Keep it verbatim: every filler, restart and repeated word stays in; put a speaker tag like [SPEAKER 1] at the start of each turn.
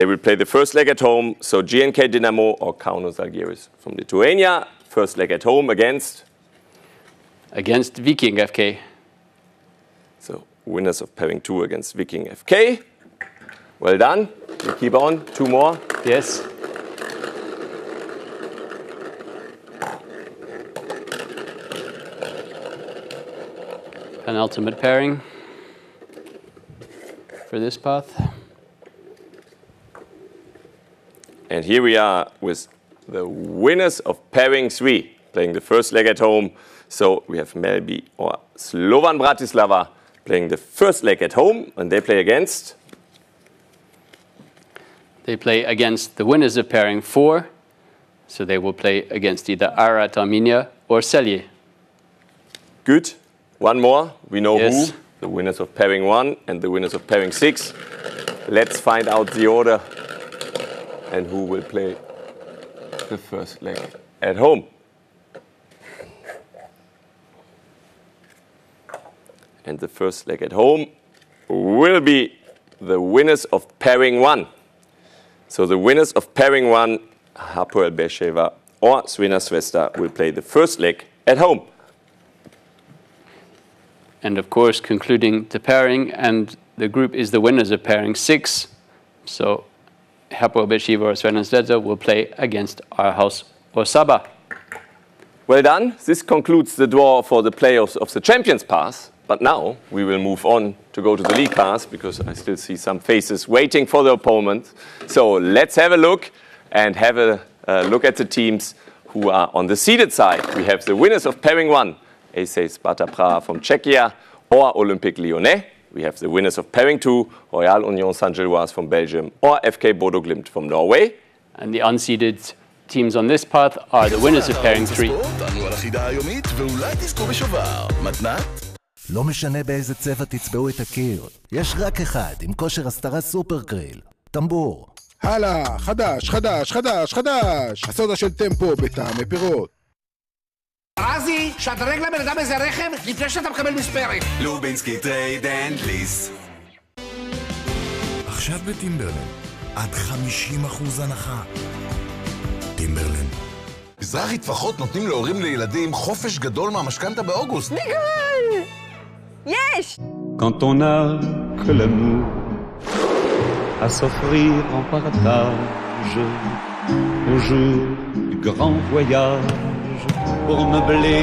[SPEAKER 1] They will play the first leg at home. So G N K Dynamo or Kaunas Žalgiris from Lithuania. First leg at home against?
[SPEAKER 2] Against Viking F K.
[SPEAKER 1] So winners of pairing two against Viking F K. Well done. You keep on. Two more.
[SPEAKER 2] Yes. Penultimate pairing for this path.
[SPEAKER 1] And here we are with the winners of pairing three, playing the first leg at home. So we have Melby or Slovan Bratislava playing the first leg at home, and they play against?
[SPEAKER 2] They play against the winners of pairing four. So they will play against either Arat Armenia or Celje.
[SPEAKER 1] Good. One more. We know
[SPEAKER 2] yes.
[SPEAKER 1] who. The winners of pairing one and the winners of pairing six. Let's find out the order and who will play the first leg at home. And the first leg at home will be the winners of pairing one. So the winners of pairing one, Hapoel Beersheva or Crvena Zvezda, will play the first leg at home.
[SPEAKER 2] And of course, concluding the pairing, and the group is the winners of pairing six. So Hapoel Beersheva or Crvena Zvezda will play against Aarhus or Saba.
[SPEAKER 1] Well done. This concludes the draw for the playoffs of the Champions Pass. But now we will move on to go to the League Pass, because I still see some faces waiting for the opponent. So let's have a look and have a uh, look at the teams who are on the seeded side. We have the winners of pairing one, A C Sparta Praha from Czechia or Olympique Lyonnais. We have the winners of pairing two, Royal Union Saint-Gilloise from Belgium or F K Bodo Glimt from Norway.
[SPEAKER 2] And the unseeded teams on this path are the winners of pairing three.
[SPEAKER 3] לא משנה באיזה צבע תצבעו את הקיר, יש רק אחד עם כושר הסתרה סופר גריל, טמבור.
[SPEAKER 4] הלאה, חדש, חדש, חדש, חדש. הסודה של טמפו בטעמי פירות.
[SPEAKER 5] רזי, שדרג לבן אדם איזה רכב לפני שאתה מקבל מספרת.
[SPEAKER 6] לובינסקי טרייד אנד ליס.
[SPEAKER 7] עכשיו בטימברלן, עד חמישים אחוז הנחה. טימברלן.
[SPEAKER 6] מזרחי טפחות נותנים להורים לילדים חופש גדול מהמשכנתה באוגוסט.
[SPEAKER 8] ניגל! יש!
[SPEAKER 9] Quand on n'a que l'amour à s'offrir en partage au jour du grand voyage pour meubler